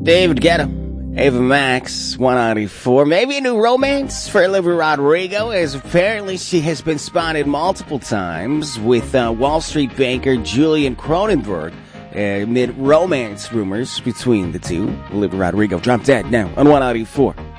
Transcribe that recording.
David Guetta, Ava Max, 194. Maybe a new romance for Olivia Rodrigo, as apparently she has been spotted multiple times with Wall Street banker Julian Cronenberg amid romance rumors between the two. Olivia Rodrigo, drop dead now on 194.